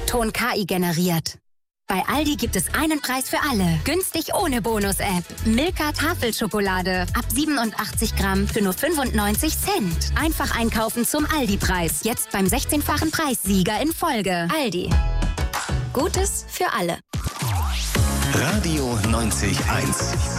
Ton KI generiert. Bei Aldi gibt es einen Preis für alle. Günstig ohne Bonus-App. Milka Tafelschokolade. Ab 87 Gramm für nur 95 Cent. Einfach einkaufen zum Aldi-Preis. Jetzt beim 16-fachen Preissieger in Folge. Aldi. Gutes für alle. Radio 90.1